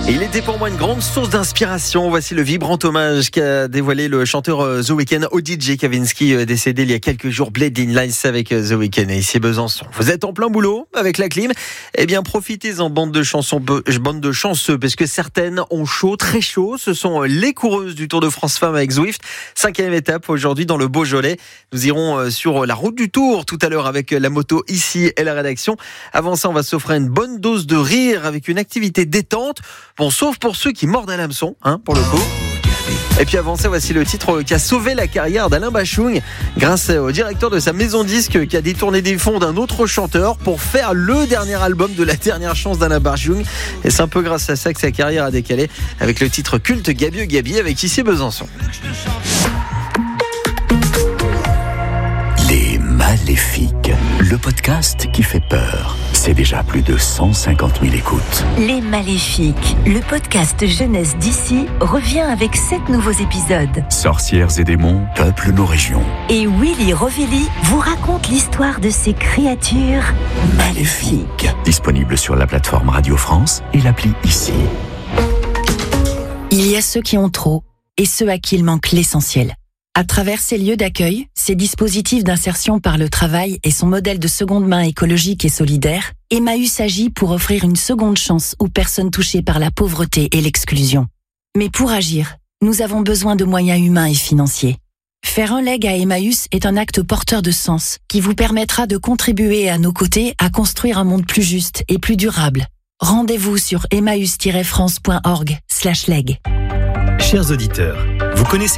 Et il était pour moi une grande source d'inspiration. Voici le vibrant hommage qu'a dévoilé le chanteur The Weeknd au DJ Kavinsky, décédé il y a quelques jours. Blade in Lights avec The Weeknd et ici Besançon. Vous êtes en plein boulot avec la clim? Eh bien, profitez-en bande de chanceux, parce que certaines ont chaud, très chaud. Ce sont les coureuses du Tour de France Femmes avec Zwift. 5e étape aujourd'hui dans le Beaujolais. Nous irons sur la route du Tour tout à l'heure avec la moto ici et la rédaction. Avant ça, on va s'offrir une bonne dose de rire avec une activité détente. Bon, sauf pour ceux qui mordent à l'hameçon, pour le coup. Et puis avant ça, voici le titre qui a sauvé la carrière d'Alain Bachung grâce au directeur de sa maison disque qui a détourné des fonds d'un autre chanteur pour faire le dernier album de la dernière chance d'Alain Bachung. Et c'est un peu grâce à ça que sa carrière a décalé avec le titre culte Gabieux Gabi avec ici Besançon. Les Maléfiques, le podcast qui fait peur. C'est déjà plus de 150 000 écoutes. Les Maléfiques, le podcast jeunesse d'ici, revient avec 7 nouveaux épisodes. Sorcières et démons peuplent nos régions. Et Willy Rovelli vous raconte l'histoire de ces créatures maléfiques. Disponible sur la plateforme Radio France et l'appli ici. Il y a ceux qui ont trop et ceux à qui il manque l'essentiel. À travers ces lieux d'accueil, ces dispositifs d'insertion par le travail et son modèle de seconde main écologique et solidaire, Emmaüs agit pour offrir une seconde chance aux personnes touchées par la pauvreté et l'exclusion. Mais pour agir, nous avons besoin de moyens humains et financiers. Faire un leg à Emmaüs est un acte porteur de sens qui vous permettra de contribuer à nos côtés à construire un monde plus juste et plus durable. Rendez-vous sur emmaüs-france.org/leg. Chers auditeurs, vous connaissez